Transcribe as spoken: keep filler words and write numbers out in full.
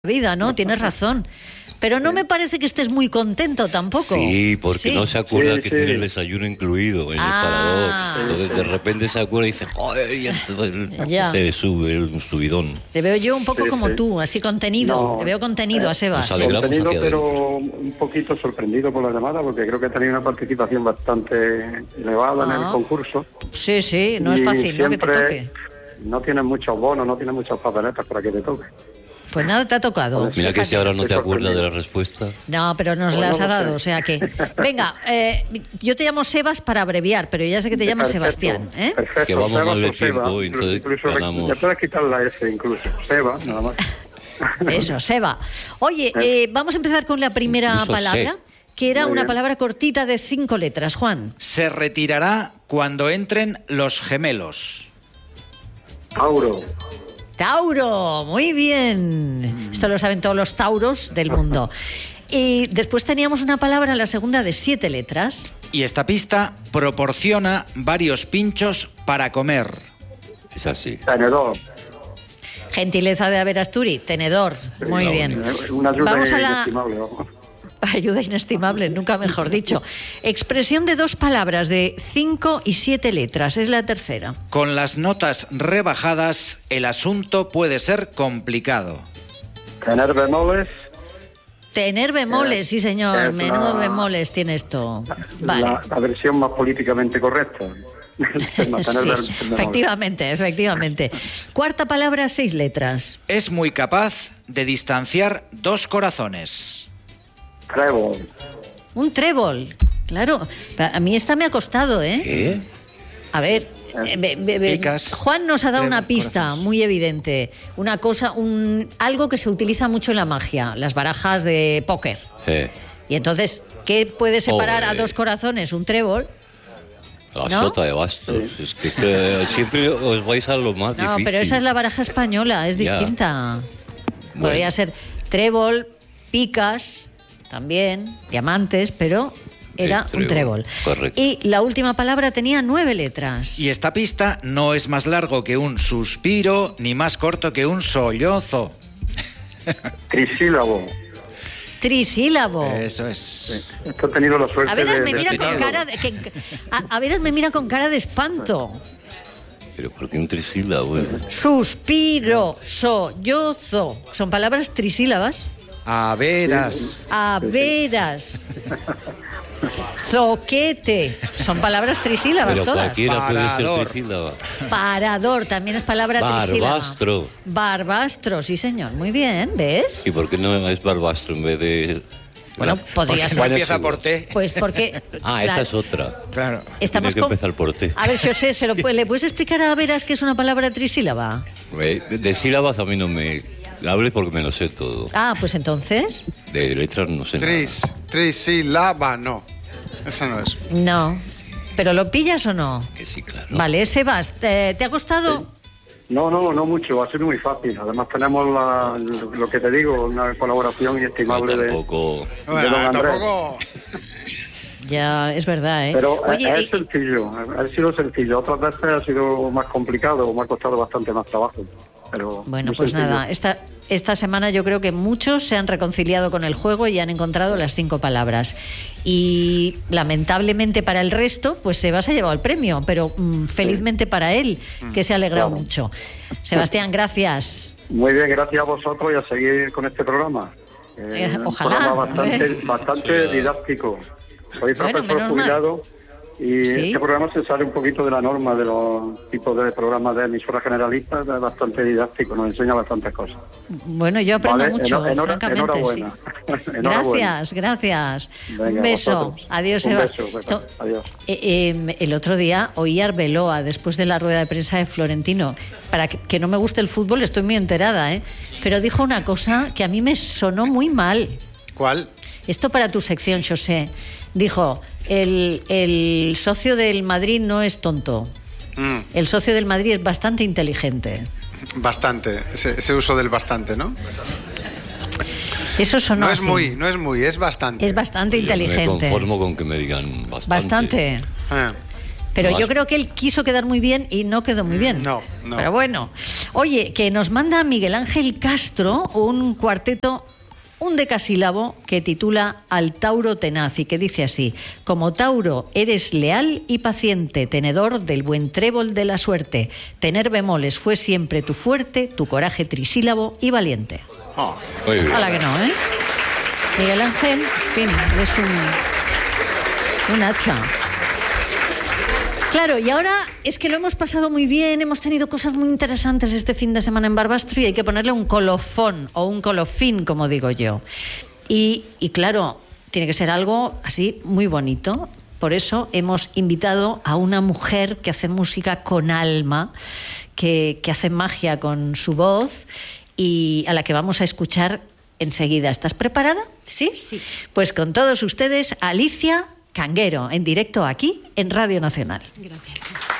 vida, ¿no? Tienes razón. Pero no me parece que estés muy contento tampoco. Sí, porque sí. no se acuerda sí, que sí. tiene el desayuno incluido en Ah. el parador. Entonces de repente se acuerda y dice, joder, y entonces Ya. se sube el subidón. Te veo yo un poco Sí, como sí. tú, así contenido. No, Te veo contenido a Sebas. nos alegramos Contenido, hacia pero adentro. un poquito sorprendido por la llamada, porque creo que ha tenido una participación bastante elevada en Ah. el concurso. Sí, sí, no es Y fácil, ¿no? Que te siempre toque. No tienes muchos bonos, no tienes muchas papeletas para que te toque. Pues nada, te ha tocado. Mira que Fíjate. si ahora no te Estoy acuerdas de la sorprendido. respuesta. No, pero nos Pues las no ha lo dado, sé. o sea que... Venga, eh, yo te llamo Sebas para abreviar, pero ya sé que te llamas Perfecto, Sebastián, ¿eh? Perfecto. Que vamos Sebas mal de o Seba, tiempo, entonces incluso ganamos. le puedes quitar la S incluso. Seba, nada más. Eso, Seba. Oye, eh, vamos a empezar con la primera Incluso palabra, sé. que era Muy una bien. palabra cortita de cinco letras, Juan. Se retirará cuando entren los gemelos. Tauro. Tauro, muy bien. Esto lo saben todos los tauros del mundo. Y después teníamos una palabra, la segunda, de siete letras. Y esta pista proporciona varios pinchos para comer. Es así. Tenedor. Gentileza de Averasturi, tenedor. Muy la bien. única. Una ayuda Vamos a la inestimable. vamos. ayuda inestimable, nunca mejor dicho. Expresión de dos palabras de cinco y siete letras, es la tercera. Con las notas rebajadas, el asunto puede ser complicado. Tener bemoles. Tener bemoles, sí señor, Es menudo la- bemoles tiene esto. Vale. La, la versión más políticamente correcta. Tener Sí, bemoles. efectivamente, efectivamente. Cuarta palabra, seis letras. Es muy capaz de distanciar dos corazones. Trébol. Un trébol, claro. A mí esta me ha costado, ¿eh? ¿Qué? A ver, eh, be- be- be- Picas, Juan nos ha dado una trébol, pista corazones. muy evidente. Una cosa, un algo que se utiliza mucho en la magia, las barajas de póker. Eh, Y entonces, ¿qué puede separar a Joder. dos corazones? Un trébol. la ¿No? sota de bastos. Es que este- siempre os vais a lo más No, difícil. pero esa es la baraja española, es Ya. distinta. Bueno. Podría ser trébol, picas, también, diamantes, pero era Es un trébol, trébol. correcto. Y la última palabra tenía nueve letras. Y esta pista no es más largo que un suspiro, ni más corto que un sollozo. Trisílabo. Trisílabo. Eso es. Esto he tenido la suerte A ver, de... me de mira con tenerlo. cara de, que- a, a ver, me mira con cara de espanto. Pero ¿por qué un trisílabo? eh? Suspiro, sollozo. Son palabras trisílabas. A veras. A veras. Zoquete. Son palabras trisílabas Pero todas. cualquiera puede Parador. ser trisílaba. Parador, también es palabra trisílaba. Barbastro. Barbastro, sí señor. Muy bien, ¿ves? ¿Y por qué no es barbastro en vez de...? Bueno, podría Porque ser. no Juan empieza Echego. por T. Pues porque... Ah, claro, esa es otra. Claro. estamos Tiene que con- empezar por T. A ver, José, ¿se lo puede- ¿le puedes explicar a Veras que es una palabra trisílaba? Eh, De, de sílabas a mí no me hables porque me lo sé todo. Ah, pues entonces... De letras no sé Tris, trisílaba, no. Esa no es. No. ¿Pero lo pillas o no? nada. Que sí, claro. Vale, Sebas, ¿te, te ha costado? No, no, no mucho, va a ser muy fácil. Además tenemos la, lo que te digo, una colaboración No, inestimable de... tampoco... De don Andrés. tampoco. Ya, es verdad, ¿eh? Pero Oye, es y- sencillo, ha sido sencillo. Otras veces ha sido más complicado o me ha costado bastante más trabajo. Pero bueno, muy pues sencillo. nada, esta, esta semana yo creo que muchos se han reconciliado con el juego y han encontrado las cinco palabras. Y lamentablemente para el resto, pues Sebas ha llevado el premio, pero mm, felizmente para él, que se ha alegrado Claro. mucho. Sebastián, gracias. Muy bien, gracias a vosotros y a seguir con este programa. Eh, un ojalá, programa bastante, eh. bastante Ojalá. didáctico. Soy Bueno, profesor menos jubilado y Sí. este programa se sale un poquito de la norma de los tipos de programas de emisoras generalistas, es bastante didáctico, nos enseña bastantes cosas. Bueno, yo aprendo Vale, mucho, enhor- enhor- francamente. enhorabuena. Sí. Enhorabuena. Gracias, gracias. Venga, Un beso. vosotros. Adiós, Un Eva. beso, beso. Esto- Adiós. eh, eh, el otro día oí a Arbeloa después de la rueda de prensa de Florentino. Para que, que no me guste el fútbol, estoy muy enterada, ¿eh? Pero dijo una cosa que a mí me sonó muy mal. ¿Cuál? Esto para tu sección, José. Dijo, el, el socio del Madrid no es tonto. Mm, El socio del Madrid es bastante inteligente. bastante. Ese, ese uso del bastante, ¿no? Eso sonó No es así. muy, no es muy, es bastante. Es bastante Yo me inteligente. conformo con que me digan bastante. Bastante. Ah, Pero No, yo has- creo que él quiso quedar muy bien y no quedó muy bien. No, no. Pero bueno. Oye, que nos manda Miguel Ángel Castro un cuarteto, un decasílabo que titula Al Tauro Tenaz y que dice así: como Tauro eres leal y paciente, tenedor del buen trébol de la suerte. Tener bemoles fue siempre tu fuerte, tu coraje trisílabo y valiente. Oh, Muy bien. Ojalá que no, ¿eh? Miguel Ángel, en fin, es un, un hacha. Claro, y ahora es que lo hemos pasado muy bien, hemos tenido cosas muy interesantes este fin de semana en Barbastro y hay que ponerle un colofón o un colofín, como digo yo. Y, y claro, tiene que ser algo así muy bonito. Por eso hemos invitado a una mujer que hace música con alma, que, que hace magia con su voz y a la que vamos a escuchar enseguida. ¿Estás preparada? ¿Sí? Sí. Pues con todos ustedes, Alicia Canguero, en directo aquí en Radio Nacional. Gracias.